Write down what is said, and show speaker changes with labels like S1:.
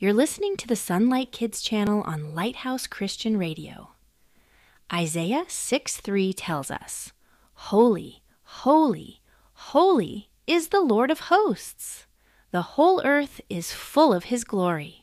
S1: You're listening to the Sunlight Kids channel on Lighthouse Christian Radio. Isaiah 6:3 tells us, "Holy, holy, holy is the Lord of hosts. The whole earth is full of his glory."